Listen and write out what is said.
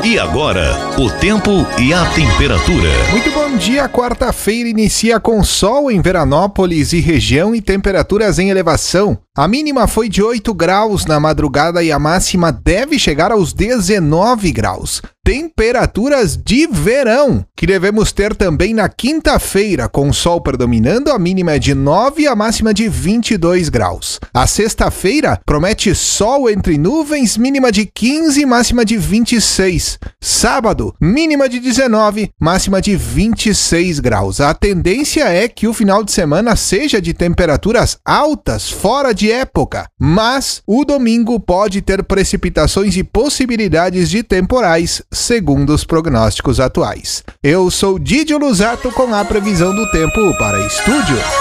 E agora, o tempo e a temperatura. Muito bom dia, quarta-feira inicia com sol em Veranópolis e região e temperaturas em elevação. A mínima foi de 8 graus na madrugada e a máxima deve chegar aos 19 graus. Temperaturas de verão, que devemos ter também na quinta-feira, com o sol predominando, a mínima é de 9 e a máxima de 22 graus. A sexta-feira promete sol entre nuvens, mínima de 15 e máxima de 26. Sábado, mínima de 19, máxima de 26 graus. A tendência é que o final de semana seja de temperaturas altas, fora de época, mas o domingo pode ter precipitações e possibilidades de temporais, segundo os prognósticos atuais. Eu sou Didio Luzato com a previsão do tempo para Estúdio.